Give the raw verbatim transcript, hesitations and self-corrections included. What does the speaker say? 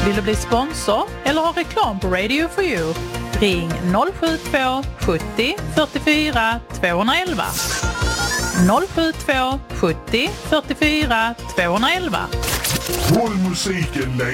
Vill du bli sponsor eller ha reklam på Radio for You? Ring noll sju två sjuttio fyrtiofyra tvåhundraelva. noll sju två sjuttio fyrtiofyra tvåhundraelva. Håll musiken